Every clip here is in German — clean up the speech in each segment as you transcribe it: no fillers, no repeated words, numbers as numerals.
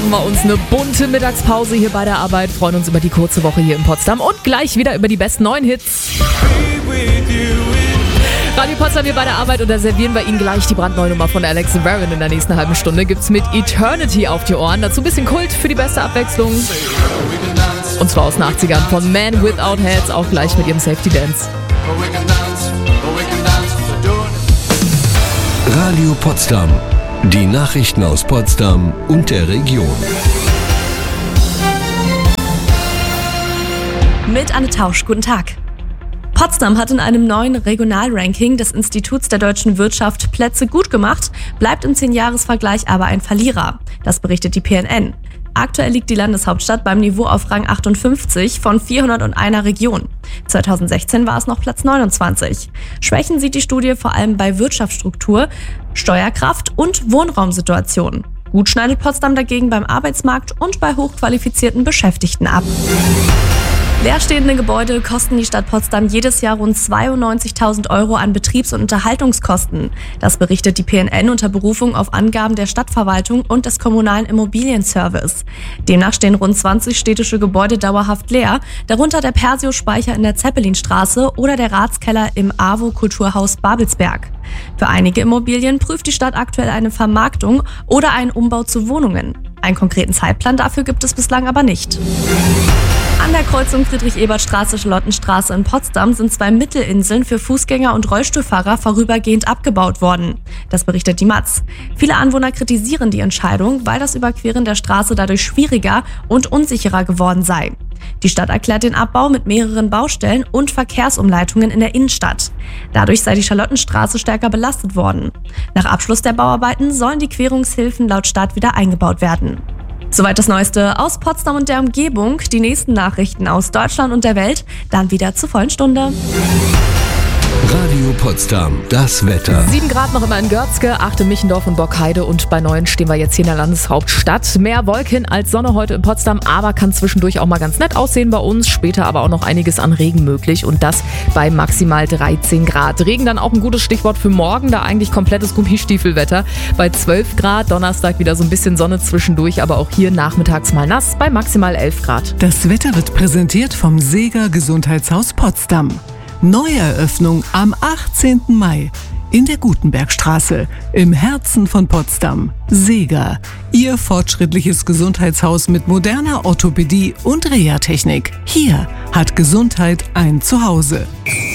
machen wir uns eine bunte Mittagspause hier bei der Arbeit, freuen uns über die kurze Woche hier in Potsdam und gleich wieder über die besten neuen Hits. Radio Potsdam hier bei der Arbeit und da servieren wir Ihnen gleich die brandneue Nummer von Alex Warren. In der nächsten halben Stunde gibt's mit Eternity auf die Ohren. Dazu ein bisschen Kult für die beste Abwechslung. Und zwar aus den 80ern von Man Without Heads, auch gleich mit ihrem Safety Dance. Radio Potsdam. Die Nachrichten aus Potsdam und der Region. Mit Anne Tausch, guten Tag. Potsdam hat in einem neuen Regionalranking des Instituts der deutschen Wirtschaft Plätze gut gemacht, bleibt im 10-Jahres-Vergleich aber ein Verlierer. Das berichtet die PNN. Aktuell liegt die Landeshauptstadt beim Niveau auf Rang 58 von 401 Region. 2016 war es noch Platz 29. Schwächen sieht die Studie vor allem bei Wirtschaftsstruktur, Steuerkraft und Wohnraumsituation. Gut schneidet Potsdam dagegen beim Arbeitsmarkt und bei hochqualifizierten Beschäftigten ab. Leerstehende Gebäude kosten die Stadt Potsdam jedes Jahr rund 92.000 € an Betriebs- und Unterhaltungskosten. Das berichtet die PNN unter Berufung auf Angaben der Stadtverwaltung und des kommunalen Immobilienservice. Demnach stehen rund 20 städtische Gebäude dauerhaft leer, darunter der Persio-Speicher in der Zeppelinstraße oder der Ratskeller im AWO-Kulturhaus Babelsberg. Für einige Immobilien prüft die Stadt aktuell eine Vermarktung oder einen Umbau zu Wohnungen. Einen konkreten Zeitplan dafür gibt es bislang aber nicht. An der Kreuzung Friedrich-Ebert-Straße-Charlottenstraße in Potsdam sind 2 Mittelinseln für Fußgänger und Rollstuhlfahrer vorübergehend abgebaut worden. Das berichtet die Matz. Viele Anwohner kritisieren die Entscheidung, weil das Überqueren der Straße dadurch schwieriger und unsicherer geworden sei. Die Stadt erklärt den Abbau mit mehreren Baustellen und Verkehrsumleitungen in der Innenstadt. Dadurch sei die Charlottenstraße stärker belastet worden. Nach Abschluss der Bauarbeiten sollen die Querungshilfen laut Stadt wieder eingebaut werden. Soweit das Neueste aus Potsdam und der Umgebung. Die nächsten Nachrichten aus Deutschland und der Welt dann wieder zur vollen Stunde. Radio Potsdam, das Wetter. 7 Grad noch immer in Görzke, 8 in Michendorf und Borkheide und bei 9 stehen wir jetzt hier in der Landeshauptstadt. Mehr Wolken als Sonne heute in Potsdam, aber kann zwischendurch auch mal ganz nett aussehen bei uns. Später aber auch noch einiges an Regen möglich und das bei maximal 13 Grad. Regen dann auch ein gutes Stichwort für morgen, da eigentlich komplettes Gummistiefelwetter. Bei 12 Grad, Donnerstag wieder so ein bisschen Sonne zwischendurch, aber auch hier nachmittags mal nass bei maximal 11 Grad. Das Wetter wird präsentiert vom Seeger Gesundheitshaus Potsdam. Neueröffnung am 18. Mai in der Gutenbergstraße im Herzen von Potsdam. Seeger, Ihr fortschrittliches Gesundheitshaus mit moderner Orthopädie und Reha-Technik. Hier hat Gesundheit ein Zuhause.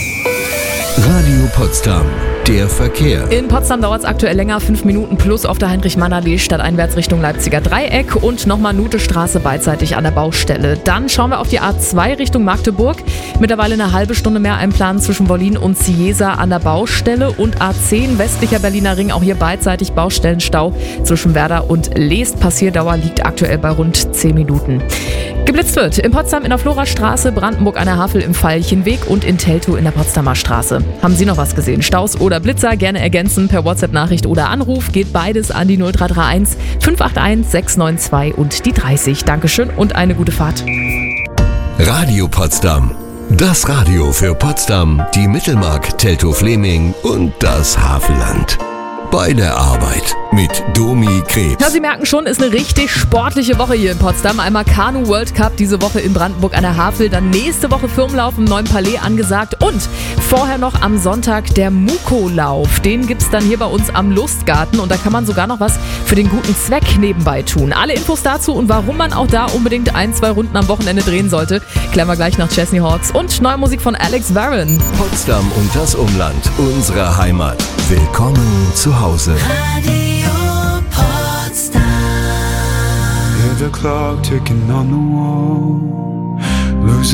Radio Potsdam, der Verkehr. In Potsdam dauert es aktuell länger, 5 Minuten plus auf der Heinrich-Mann-Allee stadteinwärts Richtung Leipziger Dreieck und nochmal Nutestraße beidseitig an der Baustelle. Dann schauen wir auf die A2 Richtung Magdeburg. Mittlerweile eine halbe Stunde mehr einplanen zwischen Wollin und Ciesa an der Baustelle und A10 westlicher Berliner Ring, auch hier beidseitig Baustellenstau zwischen Werder und Leest. Passierdauer liegt aktuell bei rund 10 Minuten. Geblitzt wird in Potsdam in der Florastraße, Brandenburg an der Havel im Veilchenweg und in Teltow in der Potsdamer Straße. Haben Sie noch was gesehen? Staus oder Blitzer? Gerne ergänzen per WhatsApp-Nachricht oder Anruf. Geht beides an die 0331 581 692 und die 30. Dankeschön und eine gute Fahrt. Radio Potsdam. Das Radio für Potsdam, die Mittelmark, Teltow-Fleming und das Havelland. Bei der Arbeit mit Domi Krebs. Ja, Sie merken schon, ist eine richtig sportliche Woche hier in Potsdam. Einmal Kanu World Cup diese Woche in Brandenburg an der Havel, dann nächste Woche Firmenlauf im neuen Palais angesagt und vorher noch am Sonntag der Muko-Lauf. Den gibt's dann hier bei uns am Lustgarten und da kann man sogar noch was für den guten Zweck nebenbei tun. Alle Infos dazu und warum man auch da unbedingt 1-2 Runden am Wochenende drehen sollte, klären wir gleich nach Chesney Hawks und neue Musik von Alex Warren. Potsdam und das Umland, unsere Heimat. Willkommen zu Hause. Radio Potsdam. Hear the clock ticking on the wall. Losing